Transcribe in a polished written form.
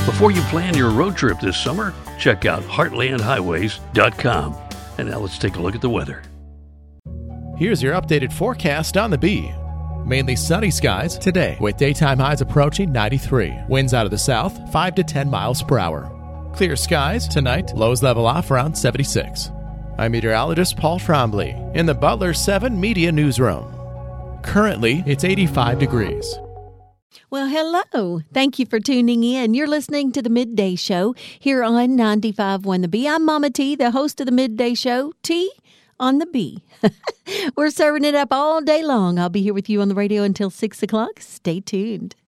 Before you plan your road trip this summer, check out heartlandhighways.com. And now let's take a look at the weather. Here's your updated forecast on the Bee. Mainly sunny skies today, with daytime highs approaching 93. Winds out of the south, 5 to 10 miles per hour. Clear skies tonight, lows level off around 76. I'm meteorologist Paul Trombley in the Butler 7 Media Newsroom. Currently, it's 85 degrees. Well, hello. Thank you for tuning in. You're listening to the Midday Show here on 95.1 The Bee. I'm Mama T, the host of the Midday Show, T on the Bee. We're serving it up all day long. I'll be here with you on the radio until 6 o'clock. Stay tuned.